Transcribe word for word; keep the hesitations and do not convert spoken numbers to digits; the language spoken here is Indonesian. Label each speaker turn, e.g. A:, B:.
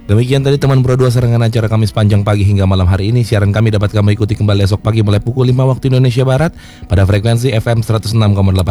A: Demikian tadi teman Bro dua serangan acara kami sepanjang pagi hingga malam hari ini. Siaran kami dapat kamu ikuti kembali esok pagi mulai pukul lima waktu Indonesia Barat pada frekuensi F M seratus enam koma delapan